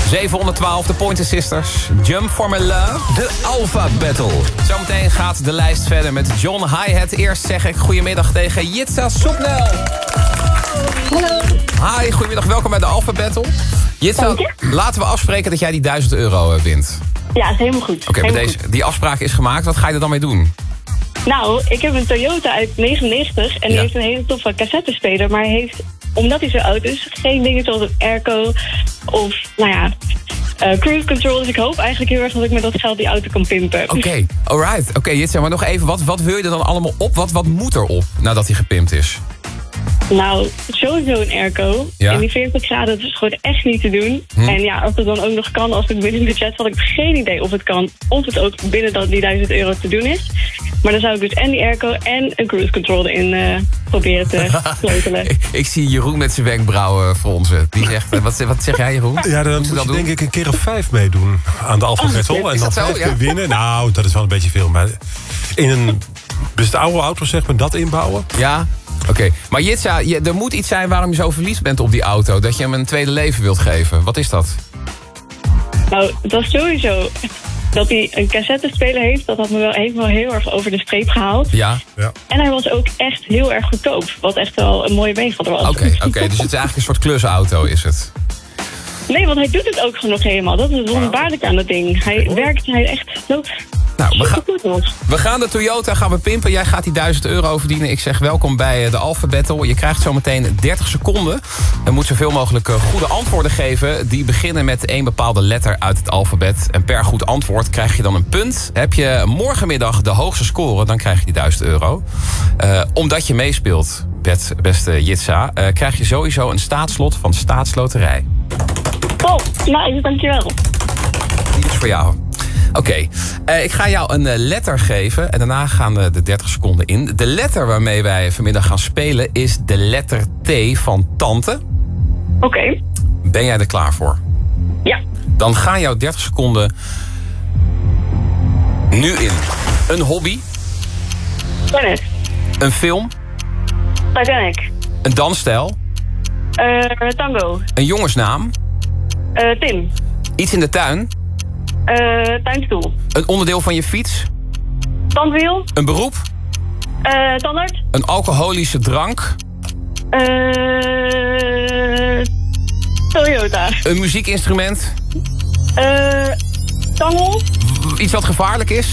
712, de Pointer Sisters. Jump for my love. De Alpha Battle. Zometeen gaat de lijst verder met John Hi-Hat. Eerst zeg ik goedemiddag tegen Jitsa Soepnel. Hallo. Hi, goedemiddag. Welkom bij de Alpha Battle. Jitsa, laten we afspreken dat jij die €1000 wint. Ja, dat is helemaal goed. Oké, die afspraak is gemaakt. Wat ga je er dan mee doen? Nou, ik heb een Toyota uit 99 en die heeft een hele toffe cassettespeler. Maar hij heeft, omdat hij zo oud is, geen dingen zoals een airco of, cruise control. Dus ik hoop eigenlijk heel erg dat ik met dat geld die auto kan pimpen. Oké, alright. Oké, Jitsa, maar nog even, wat wil je er dan allemaal op? Wat moet er op nadat hij gepimpt is? Nou, sowieso een airco. Ja? En die 40 graden, dat is gewoon echt niet te doen. En ja, of het dan ook nog kan als het binnen het budget, had ik geen idee of het kan. Of het ook binnen die €1000 te doen is. Maar dan zou ik dus en die airco en een cruise control erin proberen te sleutelen. Ik zie Jeroen met zijn wenkbrauwen fronsen. Die zegt, wat zeg jij, Jeroen? Ja, dan moet je denk ik een keer of 5 meedoen aan de Alpha Battle. En dan 5 keer winnen. Nou, dat is wel een beetje veel. Maar in een oude auto, zeg maar, dat inbouwen. Ja, oké. Maar Jitsa, er moet iets zijn waarom je zo verliefd bent op die auto. Dat je hem een tweede leven wilt geven. Wat is dat? Nou, dat is sowieso dat hij een cassettespeler heeft. Dat heeft me wel heel erg over de streep gehaald. Ja. En hij was ook echt heel erg goedkoop. Wat echt wel een mooie meevaller was. Oké, dus het is eigenlijk een soort klusauto, is het? Nee, want hij doet het ook gewoon nog helemaal. Dat is het wonderbaarlijke aan dat ding. Hij echt zo... Nou, we gaan de Toyota pimpen. Jij gaat die €1000 verdienen. Ik zeg welkom bij de Alpha Battle. Je krijgt zometeen 30 seconden. Je moet zoveel mogelijk goede antwoorden geven. Die beginnen met één bepaalde letter uit het alfabet. En per goed antwoord krijg je dan een punt. Heb je morgenmiddag de hoogste score, dan krijg je die €1000. Omdat je meespeelt, beste Jitsa, krijg je sowieso een staatslot van de Staatsloterij. Oh, nice, dankjewel. Die is voor jou. Oké, ik ga jou een letter geven en daarna gaan de 30 seconden in. De letter waarmee wij vanmiddag gaan spelen is de letter T van tante. Oké. Ben jij er klaar voor? Ja. Dan gaan jouw 30 seconden nu in. Een hobby. Tennis. Een film. Titanic. Een dansstijl. Tango. Een jongensnaam. Tim. Iets in de tuin. Tuinstoel. Een onderdeel van je fiets. Tandwiel. Een beroep. Tandarts. Een alcoholische drank. Toyota. Een muziekinstrument. Tangel. Iets wat gevaarlijk is.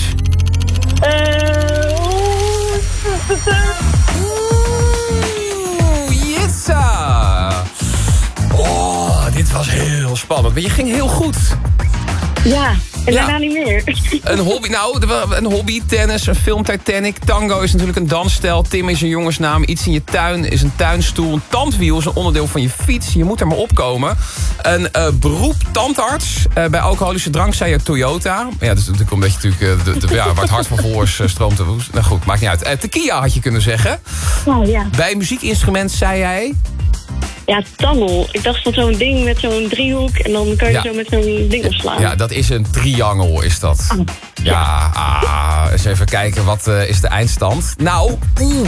Jitsa! Oh, dit was heel spannend. Maar je ging heel goed. Ja, en daarna niet meer. Een hobby, een hobby, tennis, een film Titanic. Tango is natuurlijk een dansstijl. Tim is een jongensnaam. Iets in je tuin is een tuinstoel. Een tandwiel is een onderdeel van je fiets. Je moet er maar opkomen. Een beroep, tandarts. Bij alcoholische drank zei je Toyota. Ja, dus natuurlijk omdat je natuurlijk waar het hart van vol is, stroomt te woest. Nou goed, maakt niet uit. Tequila had je kunnen zeggen. Oh, ja. Bij muziekinstrument zei jij... Ja, tangel. Ik dacht van zo'n ding met zo'n driehoek en dan kan je zo met zo'n ding opslaan. Ja, dat is een triangel, is dat. Eens even kijken, wat is de eindstand? Nou,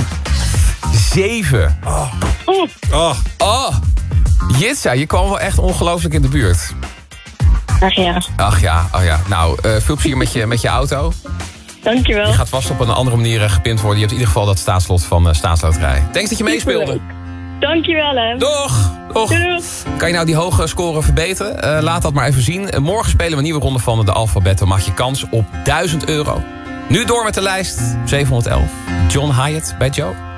7. Jitsa, je kwam wel echt ongelooflijk in de buurt. Ach ja. Nou, veel plezier met je auto. Dankjewel. Je gaat vast op een andere manier gepint worden. Je hebt in ieder geval dat staatslot van Staatsloterij. Thanks dat je meespeelde. Dankjewel, hè. Doeg. Doei. Kan je nou die hoge score verbeteren? Laat dat maar even zien. Morgen spelen we een nieuwe ronde van de Alpha Battle. Maak je kans op €1000. Nu door met de lijst. 711. John Hi-Hat bij Joe.